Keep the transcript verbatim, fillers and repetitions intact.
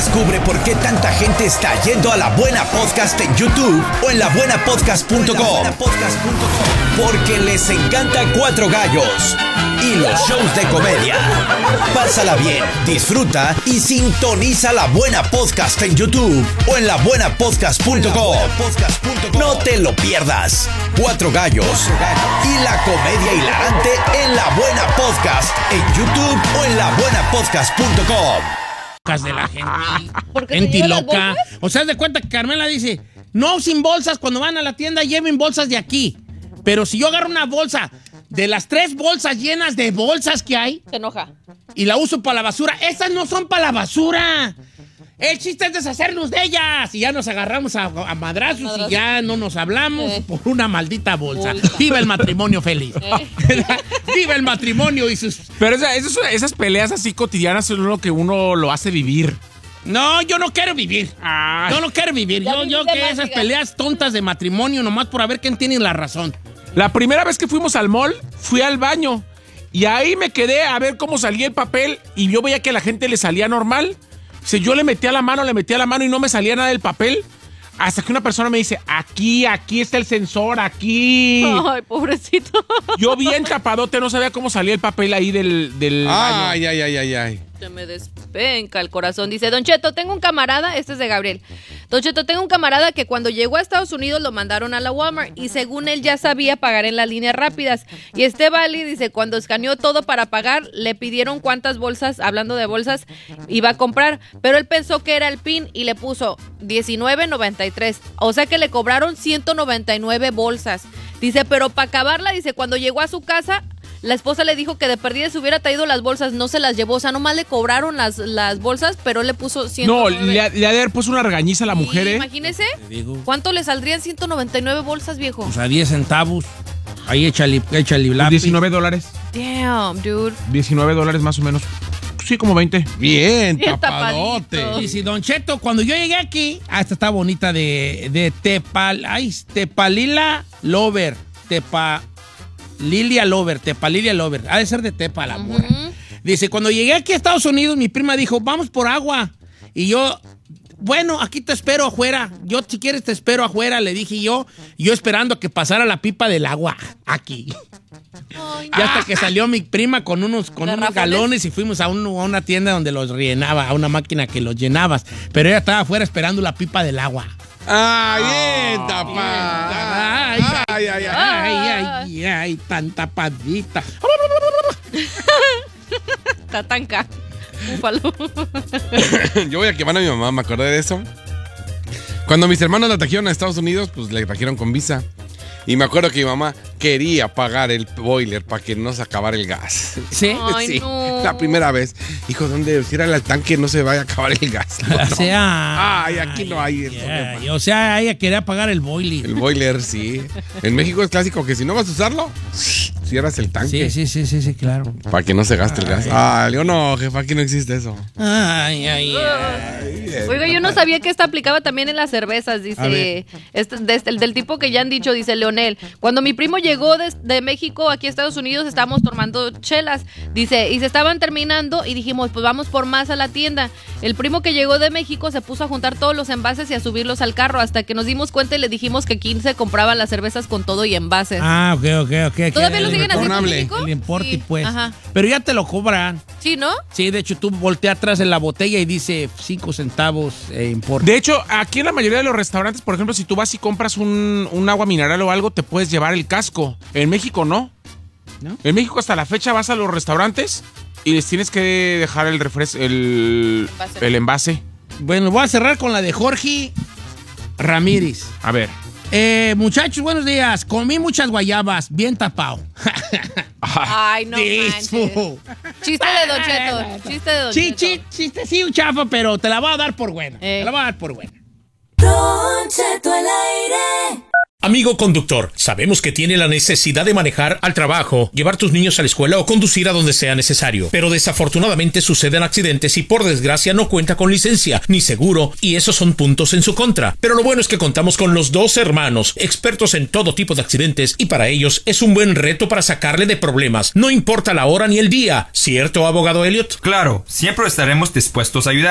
Descubre por qué tanta gente está yendo a La Buena Podcast en YouTube o en la buena podcast punto com. Porque les encanta Cuatro Gallos y los shows de comedia. Pásala bien, disfruta y sintoniza La Buena Podcast en YouTube o en la buena podcast punto com. No te lo pierdas. Cuatro Gallos y la comedia hilarante en La Buena Podcast en YouTube o en la buena podcast punto com. De la gente. ¿Porque Gente se lleva las loca. bolsas? O sea, haz de cuenta que Carmela dice, no sin bolsas, cuando van a la tienda lleven bolsas de aquí. Pero si yo agarro una bolsa, de las tres bolsas llenas de bolsas que hay, Se enoja. y la uso para la basura, esas no son para la basura. El chiste es deshacernos de ellas. Y ya nos agarramos a, a madrazos, Madrazos. y ya no nos hablamos Eh. por una maldita bolsa. Bolsa. Viva el matrimonio feliz. Viva el matrimonio y sus... Pero esa- esas, esas peleas así cotidianas son lo que uno lo hace vivir. No, yo no quiero vivir. Yo no quiero vivir. Ya Yo, viví yo de que más, esas diga. peleas tontas de matrimonio nomás por a ver quién tiene la razón. La primera vez que fuimos al mall, fui al baño. Y ahí me quedé a ver cómo salía el papel. Y yo veía que a la gente le salía normal. Si yo le metía la mano, le metía la mano y no me salía nada del papel. Hasta que una persona me dice, aquí, aquí está el sensor, aquí. Ay, pobrecito. Yo bien tapadote, no sabía cómo salía el papel ahí del, del baño. Ay, ay, ay, ay, ay. Se me despenca el corazón. Dice, Don Cheto, tengo un camarada, este es de Gabriel. Don Cheto, tengo un camarada que cuando llegó a Estados Unidos lo mandaron a la Walmart y según él ya sabía pagar en las líneas rápidas. Y este Vali dice, cuando escaneó todo para pagar, le pidieron cuántas bolsas, hablando de bolsas, iba a comprar. Pero él pensó que era el PIN y le puso diecinueve noventa y tres. O sea que le cobraron ciento noventa y nueve bolsas. Dice, pero para acabarla, dice, cuando llegó a su casa... La esposa le dijo que de perdida se hubiera traído las bolsas, no se las llevó. O sea, nomás le cobraron las, las bolsas, pero él le puso ciento No, nueve. le, ha- le ha de haber puesto una regañiza a la mujer, Sí, ¿eh? imagínese, Te digo. ¿cuánto le saldrían ciento noventa y nueve bolsas, viejo? O sea, diez centavos. Ahí échale, échale lápiz. diecinueve dólares. Damn, dude. diecinueve dólares más o menos. Sí, como veinte. Bien, Bien tapadote. tapadito. Y si Don Cheto, cuando yo llegué aquí, ah, esta está bonita de, de Tepal, ay, Tepalila Lover, Tepa, Lilia Lover, Tepa Lilia Lover, ha de ser de Tepa la morra. Dice, cuando llegué aquí a Estados Unidos, mi prima dijo, vamos por agua. Y yo, bueno, aquí te espero afuera. Yo, si quieres, te espero afuera, le dije yo, yo esperando a que pasara la pipa del agua aquí. Ay, Y hasta que salió mi prima con unos, con unos ¿Garrafones? galones y fuimos a, un- a una tienda donde los rellenaba, a una máquina que los llenabas. Pero ella estaba afuera esperando la pipa del agua. Ah, bien, tapada. Ay, Ay, ay, ay. Ay, ay, ay, tan tapadita. tatanca. Búfalo. Yo voy a quemar a mi mamá, me acordé de eso. Cuando mis hermanos la trajeron a Estados Unidos, pues le trajeron con visa. Y me acuerdo que mi mamá quería pagar el boiler para que no se acabara el gas. ¿Sí? Ay, sí, no. la primera vez. Hijo, ¿dónde? Si era el tanque, no se vaya a acabar el gas. No, O no. sea... Ay, aquí no hay eso, ay, papá. o sea, ella quería pagar el boiler. El boiler, sí. En México es clásico que si no vas a usarlo, cierras el tanque. Sí, sí, sí, sí, sí, claro. Para que no se gaste el gas. Ah, yo no, jefa, aquí no existe eso. Ay, ay, ay. Oiga, yo no sabía que esta aplicaba también en las cervezas, A ver. dice, este, de este- del tipo que ya han dicho, dice Leonel. Cuando mi primo llegó de, de México aquí a Estados Unidos, estábamos tomando chelas, dice, y se estaban terminando y dijimos, pues vamos por más a la tienda. El primo que llegó de México se puso a juntar todos los envases y a subirlos al carro, hasta que nos dimos cuenta y le dijimos que aquí se compraban las cervezas con todo y envases. Ah, ok, ok, ok. ¿Todavía lo El siguen haciendo en retornable. México? El importe, Sí, pues. Ajá. Pero ya te lo cobran. Sí, ¿no? Sí, de hecho, tú volteas atrás en la botella y dice cinco centavos eh, importe. De hecho, aquí en la mayoría de los restaurantes, por ejemplo, si tú vas y compras un, un agua mineral o algo, te puedes llevar el casco. En México no. ¿No? En México hasta la fecha vas a los restaurantes y les tienes que dejar el refres el, Envase. el envase. Bueno, voy a cerrar con la de Jorge Ramírez. A ver. Eh, muchachos, buenos días. Comí muchas guayabas, bien tapado. Ay, no manches. Disfo. Chiste de Don Cheto. Chiste de Don Sí, Cheto. sí, chiste, sí, un chafa, pero te la voy a dar por buena. Eh. Te la voy a dar por buena. Don Cheto al aire. Amigo conductor, sabemos que tiene la necesidad de manejar al trabajo, llevar tus niños a la escuela o conducir a donde sea necesario. Pero desafortunadamente suceden accidentes y por desgracia no cuenta con licencia ni seguro y esos son puntos en su contra. Pero lo bueno es que contamos con los dos hermanos, expertos en todo tipo de accidentes y para ellos es un buen reto para sacarle de problemas. No importa la hora ni el día, ¿cierto, abogado Elliot? Claro, siempre estaremos dispuestos a ayudar.